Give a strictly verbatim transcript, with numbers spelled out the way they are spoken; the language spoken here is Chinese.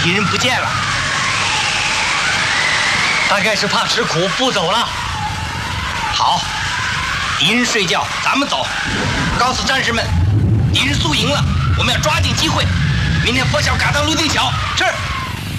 敌人不见了， 大概是怕吃苦不走了。 好，敌人睡觉，咱们走。告诉战士们，敌人速营了，我们要抓紧机会，明天拂晓赶到泸定桥。是。